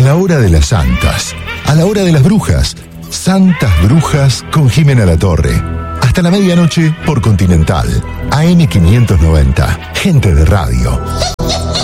la hora de las santas, a la hora de las brujas. Santas Brujas con Jimena Latorre. Hasta la medianoche por Continental. AM 590. Gente de radio.